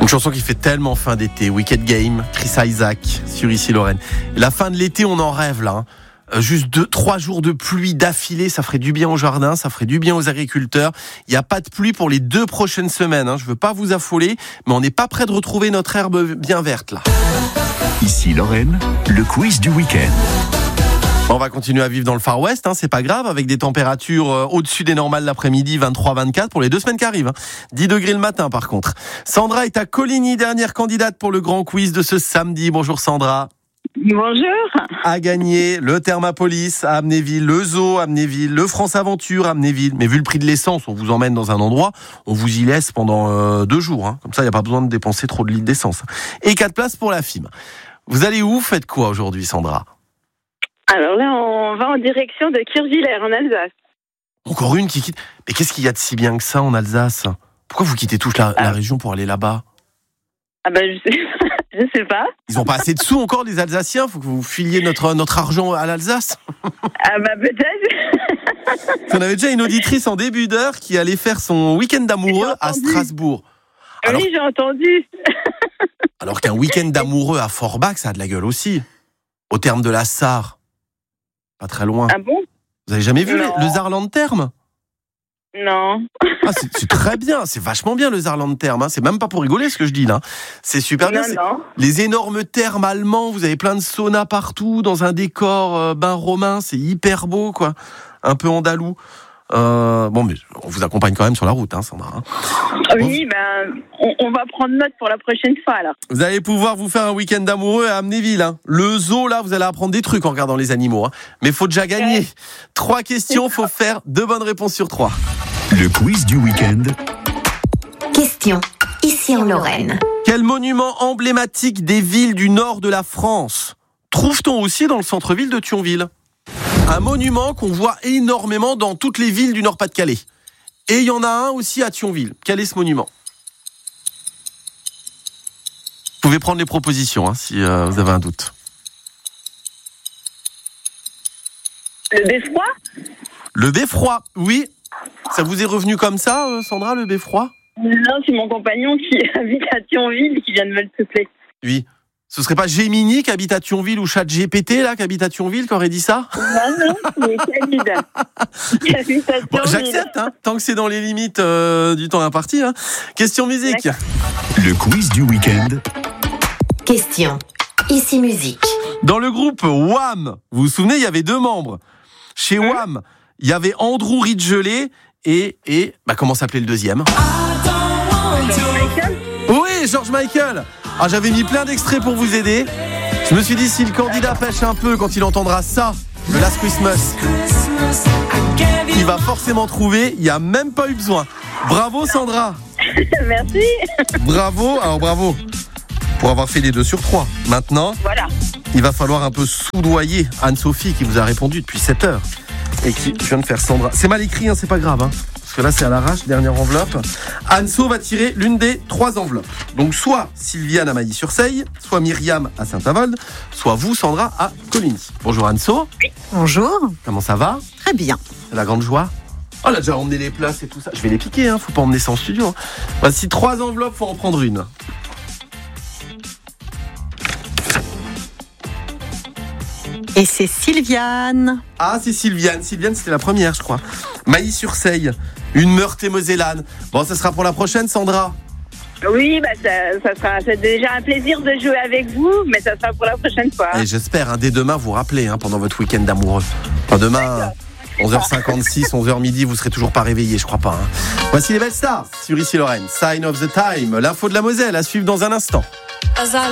Une chanson qui fait tellement fin d'été. Wicked Game, Chris Isaak sur Ici Lorraine. La fin de l'été, on en rêve là. Juste 2-3 jours de pluie d'affilée, ça ferait du bien au jardin, ça ferait du bien aux agriculteurs. Il n'y a pas de pluie pour les 2 prochaines semaines. Je ne veux pas vous affoler, mais on n'est pas près de retrouver notre herbe bien verte là. Ici Lorraine, le quiz du week-end. On va continuer à vivre dans le Far West, c'est pas grave, avec des températures au-dessus des normales l'après-midi, 23-24 pour les 2 semaines qui arrivent. 10 degrés le matin par contre. Sandra est à Coligny, dernière candidate pour le grand quiz de ce samedi. Bonjour Sandra. Bonjour. A gagné le Thermapolis à Amnéville, le Zoo à Amnéville, le France Aventure à Amnéville. Mais vu le prix de l'essence, on vous emmène dans un endroit, on vous y laisse pendant 2 jours. Comme ça, il n'y a pas besoin de dépenser trop de litres d'essence. Et 4 places pour la FIM. Vous allez où? Faites quoi aujourd'hui, Sandra? Alors là, on va en direction de Kirchwiller, en Alsace. Encore une qui quitte. Mais qu'est-ce qu'il y a de si bien que ça en Alsace? Pourquoi vous quittez tous la région pour aller là-bas? Ah ben, je sais pas. Ils n'ont pas assez de sous encore, les Alsaciens? Faut que vous filiez notre argent à l'Alsace? Ah bah peut-être. On avait déjà une auditrice en début d'heure qui allait faire son week-end d'amoureux à Strasbourg. Alors, oui, j'ai entendu. Alors qu'un week-end d'amoureux à Forbach, ça a de la gueule aussi. Au terme de la Sarre. Pas très loin. Ah bon? Vous avez jamais vu le Saarland Therme? Non. Ah, c'est très bien, c'est vachement bien le Saarland Therme. C'est même pas pour rigoler ce que je dis là. C'est super bien. Non. Les énormes thermes allemands, vous avez plein de saunas partout, dans un décor bain romain, c'est hyper beau quoi. Un peu andalou. Bon, mais on vous accompagne quand même sur la route, Sandra. Oui, on va prendre note pour la prochaine fois alors. Vous allez pouvoir vous faire un week-end d'amoureux à Amnéville. Le zoo, là, vous allez apprendre des trucs en regardant les animaux. Mais faut déjà gagner. Ouais. 3 questions, faut faire 2 bonnes réponses sur 3. Le quiz du week-end. Question. Ici en Lorraine. Quel monument emblématique des villes du nord de la France trouve-t-on aussi dans le centre-ville de Thionville? Un monument qu'on voit énormément dans toutes les villes du Nord-Pas-de-Calais. Et il y en a un aussi à Thionville. Quel est ce monument? Vous pouvez prendre les propositions si vous avez un doute. Le Beffroi? Le Beffroi, oui. Ça vous est revenu comme ça, Sandra, le Beffroi? Non, c'est mon compagnon qui habite à Thionville qui vient de me le souffler. Oui. Ce serait pas Gemini qui habite à Thionville ou ChatGPT là qui habite à Thionville qui aurait dit ça? Non, c'est Khalid qui habite à Thionville. Bon, j'accepte, tant que c'est dans les limites du temps imparti. Question musique. Le quiz du week-end. Question. Ici musique. Dans le groupe Wham, vous vous souvenez, il y avait 2 membres. Chez Wham, il y avait Andrew Ridgeley et comment s'appelait le deuxième? Oui, George Michael. J'avais mis plein d'extraits pour vous aider. Je me suis dit, si le candidat pêche un peu quand il entendra ça, le Last Christmas, il va forcément trouver. Il n'y a même pas eu besoin. Bravo Sandra. Merci. Bravo, alors bravo pour avoir fait les 2 sur 3. Maintenant, voilà. Il va falloir un peu soudoyer Anne-Sophie qui vous a répondu depuis 7 heures et qui vient de faire Sandra. C'est mal écrit, c'est pas grave. Parce que là, c'est à l'arrache, dernière enveloppe. Anne-So va tirer l'une des 3 enveloppes. Donc, soit Sylviane à Mailly-sur-Seille, soit Myriam à Saint-Avold, soit vous, Sandra, à Coligny. Bonjour Anne-So. Oui. Bonjour. Comment ça va? Très bien. C'est la grande joie? Elle a déjà emmené les places et tout ça. Je vais les piquer, faut pas emmener ça en studio. Voici 3 enveloppes, faut en prendre une. Et c'est Sylviane. Ah, c'est Sylviane. Sylviane, c'était la première, je crois. Mailly-sur-Seille, une Meurthe-et-Mosellane. Bon, ça sera pour la prochaine, Sandra. Oui, c'est déjà un plaisir de jouer avec vous, mais ça sera pour la prochaine fois. Et j'espère, dès demain, vous rappeler pendant votre week-end d'amoureux. Enfin, demain, 11h56, 11h midi, vous serez toujours pas réveillés, je crois pas. Voici les belles stars sur Ici Lorraine. Sign of the Time, l'info de la Moselle, à suivre dans un instant.